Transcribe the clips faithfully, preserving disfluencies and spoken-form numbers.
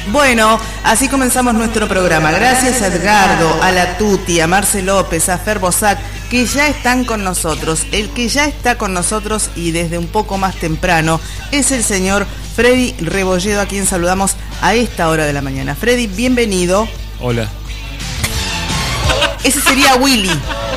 Bueno, así comenzamos nuestro programa. Gracias a Edgardo, a la Tuti, a Marce López, a Fer Bosac, que ya están con nosotros. El que ya está con nosotros y desde un poco más temprano es el señor Freddy Rebolledo, a quien saludamos a esta hora de la mañana. Freddy, bienvenido. Hola. Ese sería Willy.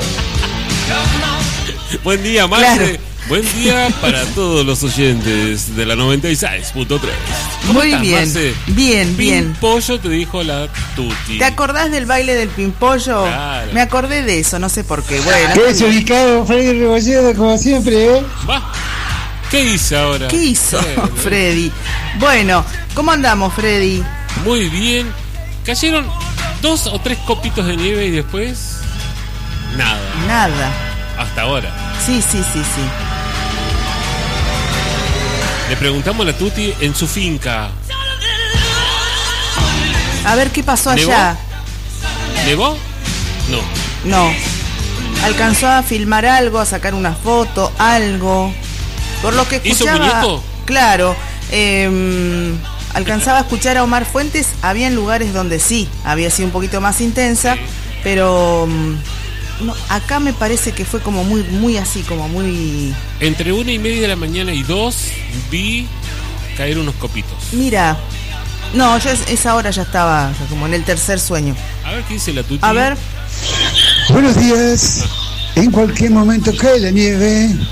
Buen día, Marce. Claro. Buen día para todos los oyentes de la noventa y seis punto tres. Muy estás, bien, Marce? bien, bien. Pimpollo te dijo la Tuti. ¿Te acordás del baile del pimpollo? Claro. Me acordé de eso, no sé por qué. Bueno, ¿Qué es ubicado Freddy Rebolledo como siempre, eh? Va. ¿Qué hizo ahora? ¿Qué hizo Bueno, Freddy? Bueno, ¿cómo andamos, Freddy? Muy bien. Cayeron dos o tres copitos de nieve y después nada. Nada. Hasta ahora. Sí, sí, sí, sí. Le preguntamos a la Tuti en su finca. A ver qué pasó ¿Nevó? allá. ¿Nevó? No. No. Alcanzó a filmar algo, a sacar una foto, algo. Por lo que ¿Hizo escuchaba. muñeco? Claro. Eh, alcanzaba a escuchar a Omar Fuentes. Había lugares donde sí, había sido un poquito más intensa, Sí. pero no, acá me parece que fue como muy, muy así, como muy. Entre una y media de la mañana y dos vi caer unos copitos. Mira. No, yo es- esa hora ya estaba ya como en el tercer sueño. A ver qué dice la Tuti. A ver. Buenos días. En cualquier momento cae la nieve.